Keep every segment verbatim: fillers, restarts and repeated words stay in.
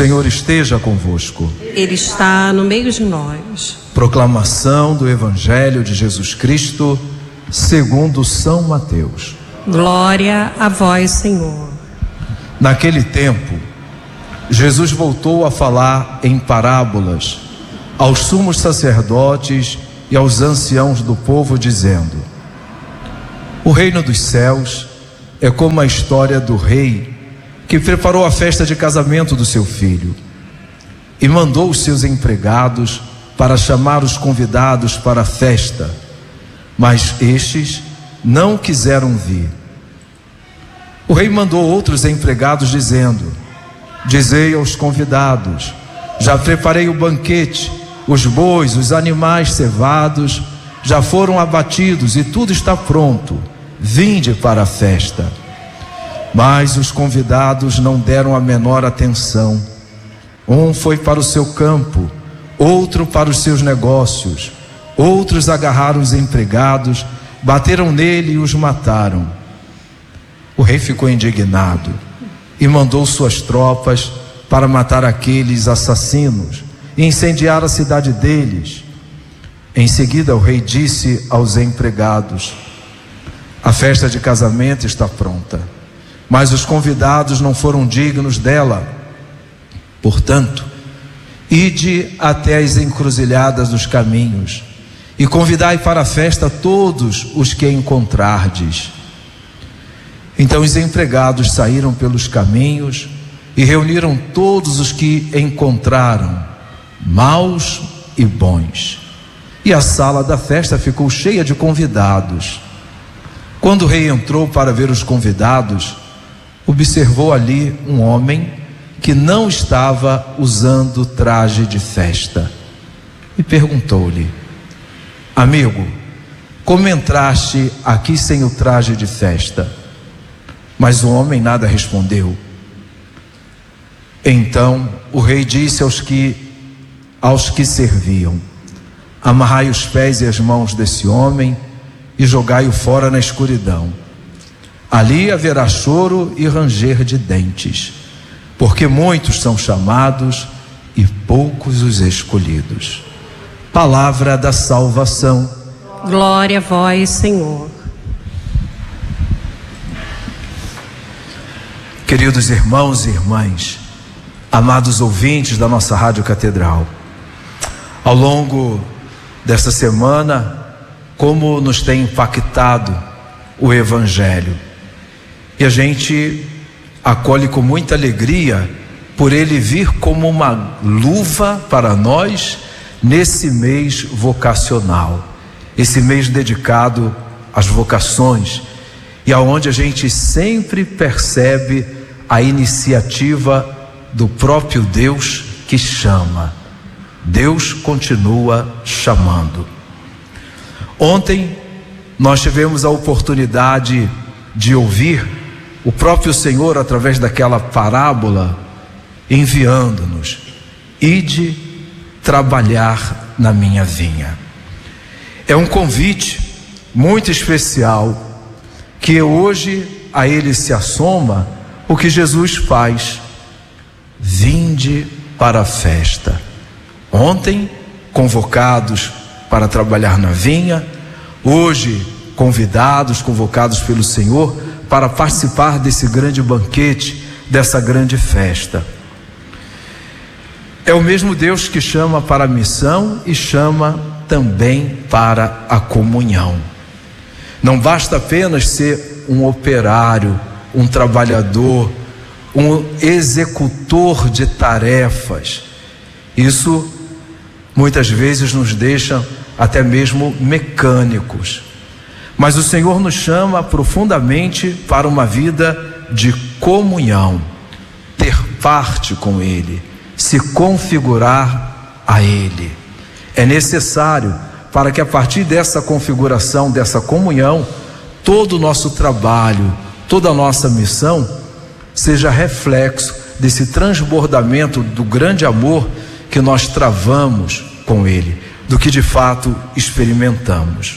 Senhor esteja convosco. Ele está no meio de nós. Proclamação do Evangelho de Jesus Cristo, segundo São Mateus. Glória a vós, Senhor. Naquele tempo, Jesus voltou a falar em parábolas aos sumos sacerdotes e aos anciãos do povo, dizendo: o reino dos céus é como a história do rei que preparou a festa de casamento do seu filho e mandou os seus empregados para chamar os convidados para a festa, mas estes não quiseram vir. O rei mandou outros empregados dizendo: dizei aos convidados, já preparei o banquete, os bois, os animais cevados já foram abatidos e tudo está pronto, vinde para a festa. Mas os convidados não deram a menor atenção. Um foi para o seu campo, outro para os seus negócios, outros agarraram os empregados, bateram nele e os mataram. O rei ficou indignado e mandou suas tropas para matar aqueles assassinos e incendiar a cidade deles. Em seguida o rei disse aos empregados: a festa de casamento está pronta, mas os convidados não foram dignos dela. Portanto, ide até as encruzilhadas dos caminhos e convidai para a festa todos os que encontrardes. Então os empregados saíram pelos caminhos e reuniram todos os que encontraram, maus e bons. E a sala da festa ficou cheia de convidados. Quando o rei entrou para ver os convidados, observou ali um homem que não estava usando traje de festa e perguntou-lhe: amigo, como entraste aqui sem o traje de festa? Mas o homem nada respondeu. Então o rei disse aos que, aos que serviam: amarrai os pés e as mãos desse homem e jogai-o fora na escuridão. Ali haverá choro e ranger de dentes, porque muitos são chamados e poucos os escolhidos. Palavra da salvação. Glória a vós, Senhor. Queridos irmãos e irmãs, amados ouvintes da nossa Rádio Catedral, ao longo desta semana, como nos tem impactado o Evangelho, e a gente acolhe com muita alegria por ele vir como uma luva para nós nesse mês vocacional, esse mês dedicado às vocações, e aonde a gente sempre percebe a iniciativa do próprio Deus que chama. Deus continua chamando. Ontem nós tivemos a oportunidade de ouvir o próprio Senhor, através daquela parábola, enviando-nos: ide trabalhar na minha vinha. É um convite muito especial, que hoje a ele se assoma o que Jesus faz: vinde para a festa. Ontem, convocados para trabalhar na vinha, hoje convidados, convocados pelo Senhor para participar desse grande banquete, dessa grande festa. É o mesmo Deus que chama para a missão e chama também para a comunhão. Não basta apenas ser um operário, um trabalhador, um executor de tarefas. Isso muitas vezes nos deixa até mesmo mecânicos. Mas o Senhor nos chama profundamente para uma vida de comunhão, ter parte com Ele, se configurar a Ele. É necessário para que a partir dessa configuração, dessa comunhão, todo o nosso trabalho, toda a nossa missão seja reflexo desse transbordamento do grande amor que nós travamos com Ele, do que de fato experimentamos.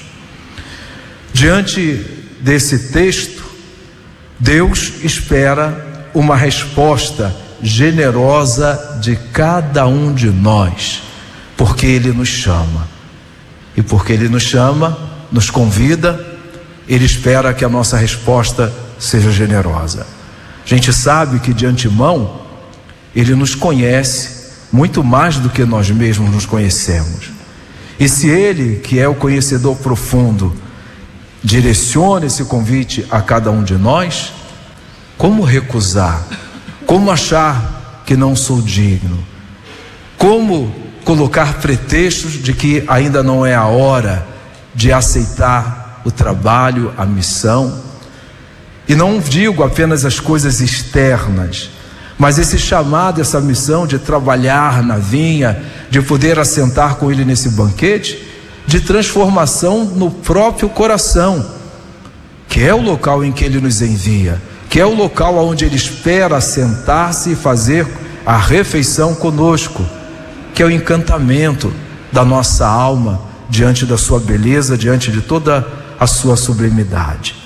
Diante desse texto, Deus espera uma resposta generosa de cada um de nós, porque Ele nos chama. E porque Ele nos chama, nos convida, Ele espera que a nossa resposta seja generosa. A gente sabe que de antemão Ele nos conhece muito mais do que nós mesmos nos conhecemos. E se Ele, que é o conhecedor profundo, direciona esse convite a cada um de nós, como recusar? Como achar que não sou digno? Como colocar pretextos de que ainda não é a hora de aceitar o trabalho, a missão? E não digo apenas as coisas externas, mas esse chamado, essa missão de trabalhar na vinha, de poder assentar com Ele nesse banquete, de transformação no próprio coração, que é o local em que Ele nos envia, que é o local onde Ele espera sentar-se e fazer a refeição conosco, que é o encantamento da nossa alma diante da sua beleza, diante de toda a sua sublimidade.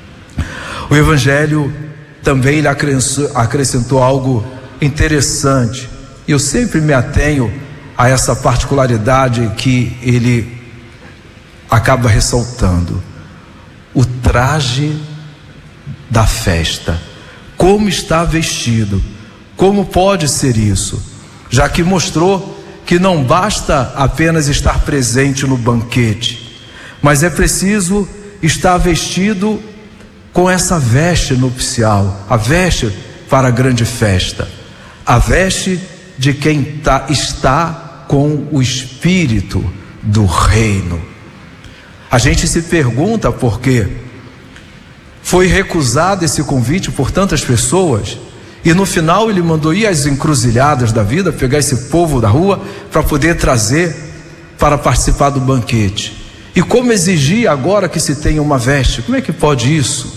O Evangelho também ele acrescentou algo interessante, e eu sempre me atenho a essa particularidade que ele acaba ressaltando: o traje da festa. Como está vestido? Como pode ser isso? Já que mostrou que não basta apenas estar presente no banquete, mas é preciso estar vestido com essa veste nupcial, a veste para a grande festa, a veste de quem tá, está com o Espírito do Reino. A gente se pergunta por quê foi recusado esse convite por tantas pessoas, e no final Ele mandou ir às encruzilhadas da vida, pegar esse povo da rua para poder trazer para participar do banquete. E como exigir agora que se tenha uma veste? Como é que pode isso?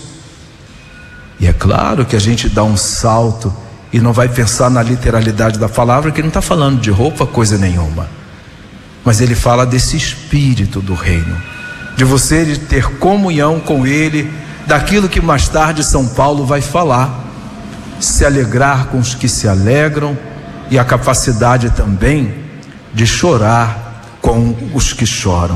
E é claro que a gente dá um salto e não vai pensar na literalidade da palavra, que ele não está falando de roupa, coisa nenhuma, mas ele fala desse Espírito do Reino, de você ter comunhão com Ele, daquilo que mais tarde São Paulo vai falar, se alegrar com os que se alegram, e a capacidade também de chorar com os que choram.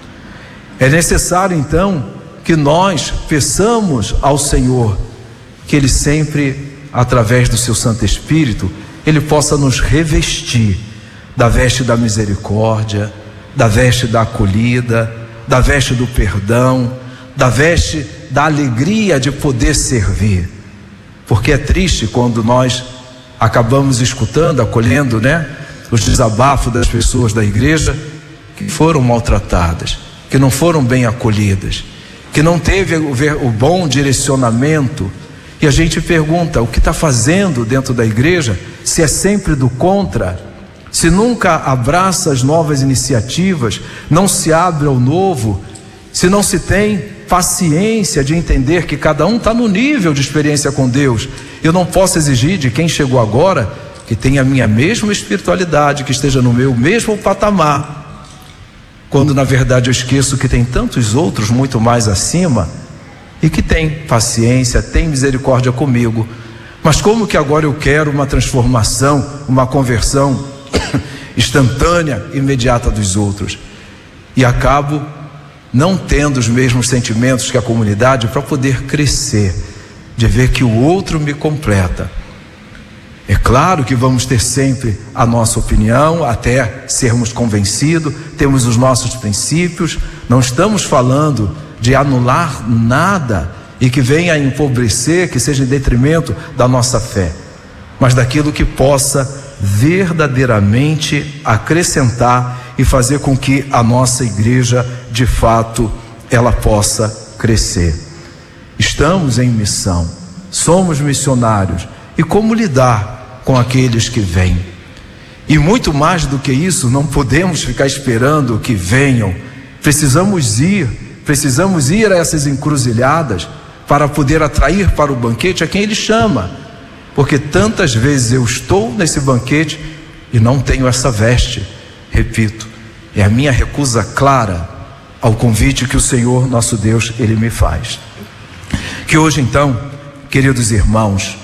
É necessário então que nós peçamos ao Senhor que Ele sempre, através do seu Santo Espírito, Ele possa nos revestir da veste da misericórdia, da veste da acolhida, da veste do perdão, da veste da alegria de poder servir. Porque é triste quando nós acabamos escutando, acolhendo, né, os desabafos das pessoas da igreja que foram maltratadas, que não foram bem acolhidas, que não teve o, o bom direcionamento. E a gente pergunta: o que está fazendo dentro da igreja? Se é sempre do contra, se nunca abraça as novas iniciativas, não se abre ao novo, se não se tem paciência de entender que cada um está no nível de experiência com Deus. Eu não posso exigir de quem chegou agora que tenha a minha mesma espiritualidade, que esteja no meu mesmo patamar, quando na verdade eu esqueço que tem tantos outros muito mais acima e que tem paciência, tem misericórdia comigo. Mas como que agora eu quero uma transformação, uma conversão instantânea, imediata dos outros, e acabo não tendo os mesmos sentimentos que a comunidade para poder crescer, de ver que o outro me completa. É claro que vamos ter sempre a nossa opinião, até sermos convencidos, temos os nossos princípios, não estamos falando de anular nada e que venha a empobrecer, que seja em detrimento da nossa fé, mas daquilo que possa verdadeiramente acrescentar e fazer com que a nossa igreja, de fato, ela possa crescer. Estamos em missão, somos missionários, e como lidar com aqueles que vêm? E muito mais do que isso, não podemos ficar esperando que venham, precisamos ir, precisamos ir a essas encruzilhadas para poder atrair para o banquete a quem Ele chama, porque tantas vezes eu estou nesse banquete e não tenho essa veste. Repito, é a minha recusa clara ao convite que o Senhor nosso Deus, Ele me faz. Que hoje então, queridos irmãos,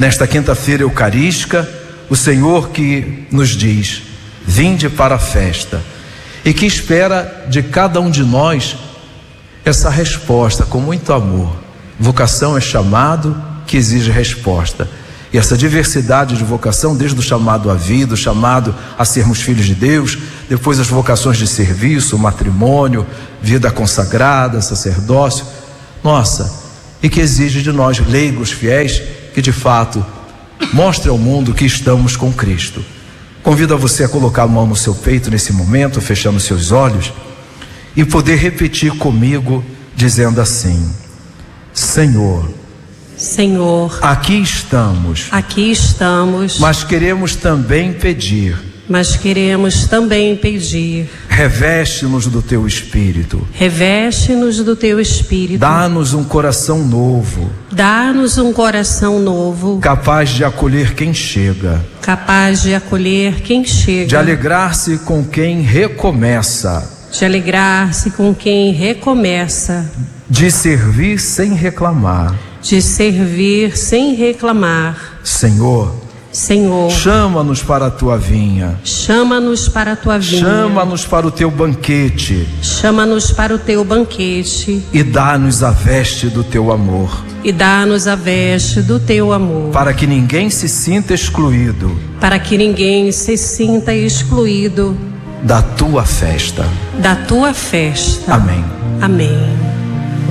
nesta quinta-feira eucarística, o Senhor que nos diz: vinde para a festa, e que espera de cada um de nós essa resposta com muito amor. Vocação é chamado que exige resposta. E essa diversidade de vocação, desde o chamado à vida, o chamado a sermos filhos de Deus, depois as vocações de serviço, matrimônio, vida consagrada, sacerdócio, nossa, e que exige de nós, leigos fiéis, que de fato mostre ao mundo que estamos com Cristo. Convido a você a colocar a mão no seu peito nesse momento, fechando seus olhos, e poder repetir comigo, dizendo assim: Senhor, Senhor, aqui estamos, aqui estamos, mas queremos também pedir, mas queremos também pedir, reveste-nos do teu Espírito, reveste-nos do teu Espírito, dá-nos um coração novo, dá-nos um coração novo, capaz de acolher quem chega, capaz de acolher quem chega, de alegrar-se com quem recomeça, de alegrar-se com quem recomeça, de servir sem reclamar. de servir sem reclamar. Senhor, Senhor, chama-nos para a tua vinha, chama-nos para a tua vinha, chama-nos para o teu banquete, chama-nos para o teu banquete e dá-nos a veste do teu amor, e dá-nos a veste do teu amor, para que ninguém se sinta excluído para que ninguém se sinta excluído da tua festa. da tua festa. Amém. Amém.